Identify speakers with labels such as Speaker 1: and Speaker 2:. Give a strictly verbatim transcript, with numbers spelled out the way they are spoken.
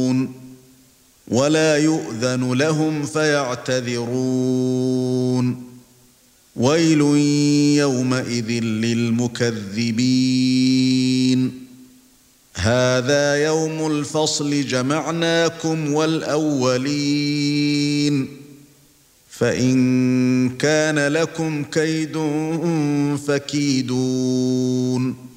Speaker 1: ولا يؤذن لهم فيعتذرون ويل يومئذ للمكذبين هذا يوم الفصل جمعناكم والأولين فإن كان لكم كيد فكيدون